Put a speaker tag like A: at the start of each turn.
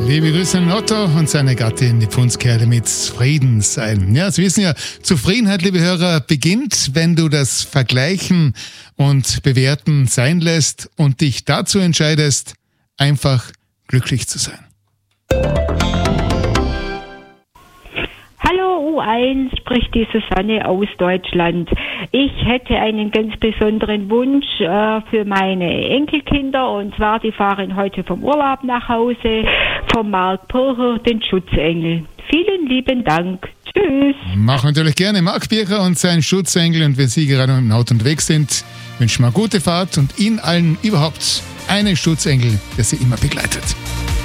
A: Liebe Grüße an Otto und seine Gattin, die Pfundskerle, mit Frieden sein. Ja, Sie wissen ja, Zufriedenheit, liebe Hörer, beginnt, wenn du das Vergleichen und Bewerten sein lässt und dich dazu entscheidest, einfach glücklich zu sein.
B: Hallo U1, spricht die Susanne aus Deutschland. Ich hätte einen ganz besonderen Wunsch für meine Enkelkinder, und zwar, die fahren heute vom Urlaub nach Hause, vom Mark Pircher, den Schutzengel. Vielen lieben Dank. Tschüss. Mach natürlich gerne Mark Pircher und sein Schutzengel, und wenn Sie gerade mit dem Auto unterwegs sind, wünschen wir gute Fahrt und Ihnen allen überhaupt einen Schutzengel, der Sie immer begleitet.